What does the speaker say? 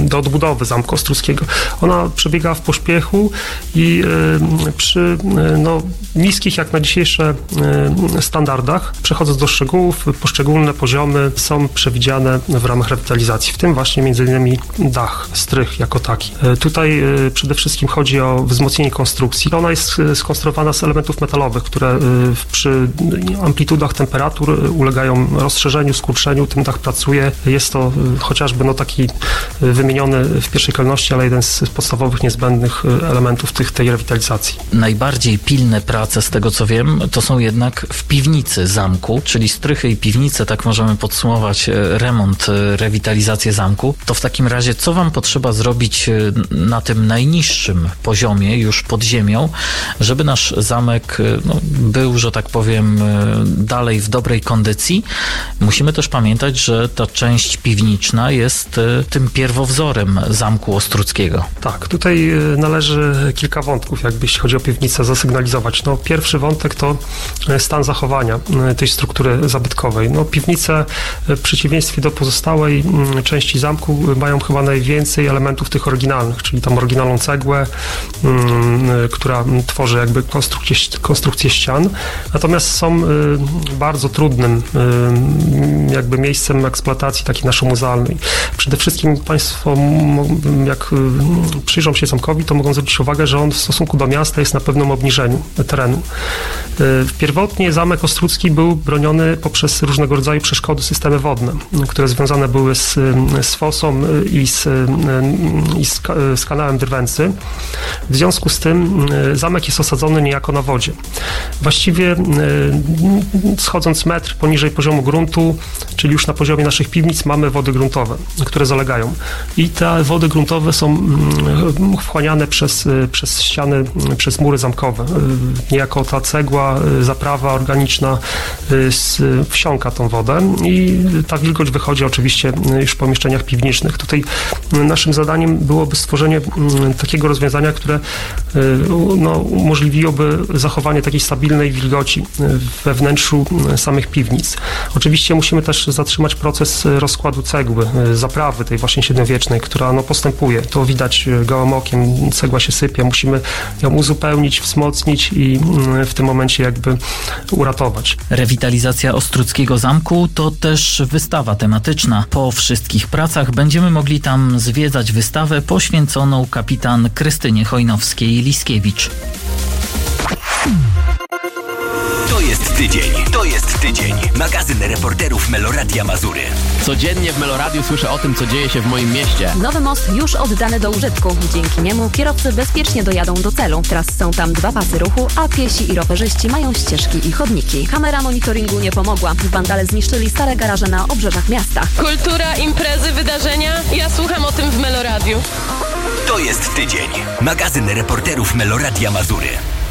do odbudowy Zamku Ostruckiego. Ona przebiegała w pośpiechu i przy niskich jak na dzisiejsze standardach, przechodząc do szczegółów, poszczególne poziomy są przewidziane w ramach rewitalizacji, w tym właśnie m.in. dach, strych jako taki. Tutaj przede wszystkim chodzi o wzmocnienie konstrukcji. Ona jest skonstruowana z elementów metalowych, które przy amplitudach temperatur ulegają rozszerzeniu, skurczeniu, tym dach pracuje. Jest to chociażby taki wymieniony w pierwszej kolejności, ale jeden z podstawowych niezbędnych elementów tej rewitalizacji. Najbardziej pilne prace, z tego co wiem, to są jednak w piwnicy zamku, czyli strychy i piwnice, tak możemy podsumować remont, rewitalizację zamku. To w takim razie co wam potrzeba zrobić na tym najniższym poziomie, już pod ziemią, żeby nasz zamek był, że tak powiem, dalej w dobrej kondycji? Musimy też pamiętać, że ta część piwniczna jest tym pierwowzorem Zamku Ostruckiego. Tak, tutaj należy kilka wątków, jeśli chodzi o piwnicę, zasygnalizować. Pierwszy wątek to stan zachowania tej struktury zabytkowej. Piwnice w przeciwieństwie do pozostałej części zamku mają chyba najwięcej elementów tych oryginalnych, czyli tam oryginalną cegłę, która tworzy konstrukcję ścian. Natomiast są bardzo trudnym miejscem eksploatacji takiej naszomuzealnej. Przede wszystkim Państwo, jak przyjrzą się zamkowi, to mogą zwrócić uwagę, że on w stosunku do miasta jest na pewnym obniżeniu terenu. Pierwotnie Zamek Ostrucki był broniony poprzez różnego rodzaju przeszkody, systemy wodne, które związane były z fosą i z kanałem Drwęcy. W związku z tym zamek jest osadzony niejako na wodzie. Właściwie schodząc metr poniżej poziomu gruntu, czyli już na poziomie naszych piwnic, mamy wody gruntowe, które zalegają. I te wody gruntowe są wchłaniane przez ściany, przez mury zamkowe. Niejako ta cegła, zaprawa organiczna wsiąka tą wodę i ta wilgoć wychodzi oczywiście już w pomieszczeniach piwniczych. Tutaj naszym zadaniem byłoby stworzenie takiego rozwiązania, które umożliwiłoby zachowanie takiej stabilnej wilgoci we wnętrzu samych piwnic. Oczywiście musimy też zatrzymać proces rozkładu cegły, zaprawy tej właśnie średniowiecznej, która postępuje. To widać gołym okiem, cegła się sypie, musimy ją uzupełnić, wzmocnić i w tym momencie uratować. Rewitalizacja Ostruckiego Zamku to też wystawa tematyczna. Po wszystkich pracach będziemy mogli tam zwiedzać wystawę poświęconą kapitan Krystynie Chojnowskiej-Liskiewicz. To jest tydzień. Magazyn reporterów Meloradia Mazury. Codziennie w Meloradiu słyszę o tym, co dzieje się w moim mieście. Nowy most już oddany do użytku. Dzięki niemu kierowcy bezpiecznie dojadą do celu. Teraz są tam 2 pasy ruchu, a piesi i rowerzyści mają ścieżki i chodniki. Kamera monitoringu nie pomogła. Wandale zniszczyli stare garaże na obrzeżach miasta. Kultura, imprezy, wydarzenia. Ja słucham o tym w Meloradiu. To jest tydzień. Magazyn reporterów Meloradia Mazury.